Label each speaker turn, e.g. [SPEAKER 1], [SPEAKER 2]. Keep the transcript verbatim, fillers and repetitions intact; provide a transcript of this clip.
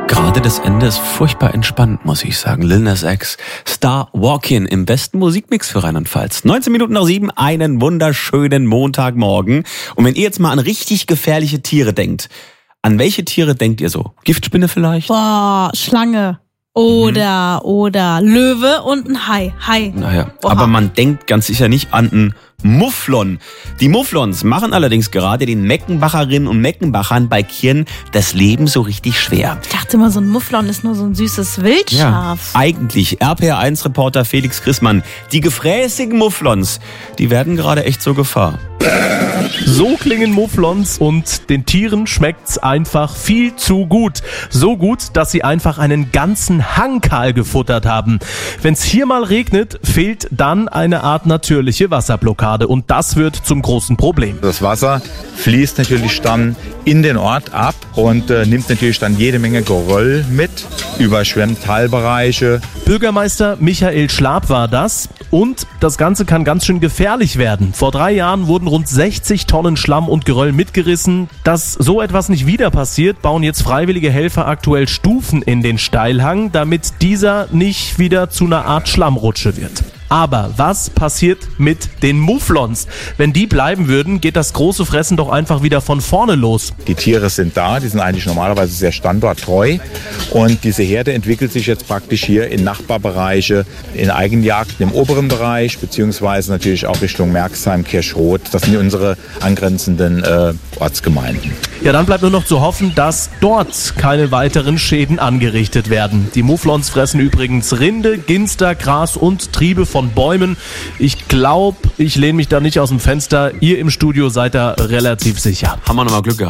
[SPEAKER 1] Gerade das Ende ist furchtbar entspannt, muss ich sagen. Lil Nas X, Star Walkin' im besten Musikmix für Rheinland-Pfalz. neunzehn Minuten nach sieben, einen wunderschönen Montagmorgen. Und wenn ihr jetzt mal an richtig gefährliche Tiere denkt, an welche Tiere denkt ihr so? Giftspinne vielleicht?
[SPEAKER 2] Boah, Schlange. Oder, mhm. oder Löwe und ein Hai. Hai.
[SPEAKER 1] Naja,
[SPEAKER 2] Oha.
[SPEAKER 1] aber man denkt ganz sicher nicht an einen Mufflon. Die Mufflons machen allerdings gerade den Meckenbacherinnen und Meckenbachern bei Kirn das Leben so richtig schwer.
[SPEAKER 2] Ich dachte immer, so ein Mufflon ist nur so ein süßes Wildschaf.
[SPEAKER 1] Ja, eigentlich. R P R eins Reporter Felix Chrismann. Die gefräßigen Mufflons, die werden gerade echt zur Gefahr.
[SPEAKER 3] So klingen Mufflons und den Tieren schmeckt's einfach viel zu gut. So gut, dass sie einfach einen ganzen Hang kahl gefuttert haben. Wenn's hier mal regnet, fehlt dann eine Art natürliche Wasserblockade und das wird zum großen Problem.
[SPEAKER 4] Das Wasser fließt natürlich dann in den Ort ab und äh, nimmt natürlich dann jede Menge Geröll mit, überschwemmt Teilbereiche.
[SPEAKER 3] Bürgermeister Michael Schlab war das und das Ganze kann ganz schön gefährlich werden. Vor drei Jahren wurden rund sechzig Tonnen Schlamm und Geröll mitgerissen. Dass so etwas nicht wieder passiert, bauen jetzt freiwillige Helfer aktuell Stufen in den Steilhang, damit dieser nicht wieder zu einer Art Schlammrutsche wird. Aber was passiert mit den Mufflons? Wenn die bleiben würden, geht das große Fressen doch einfach wieder von vorne los.
[SPEAKER 4] Die Tiere sind da, die sind eigentlich normalerweise sehr standorttreu und diese Herde entwickelt sich jetzt praktisch hier in Nachbarbereiche, in Eigenjagden im oberen Bereich, beziehungsweise natürlich auch Richtung Merxheim, Kirschroth. Das sind unsere angrenzenden äh, Ortsgemeinden.
[SPEAKER 3] Ja, dann bleibt nur noch zu hoffen, dass dort keine weiteren Schäden angerichtet werden. Die Mufflons fressen übrigens Rinde, Ginster, Gras und Triebe von Bäumen. Ich glaube, ich lehne mich da nicht aus dem Fenster. Ihr im Studio seid da relativ sicher.
[SPEAKER 1] Haben wir nochmal Glück gehabt.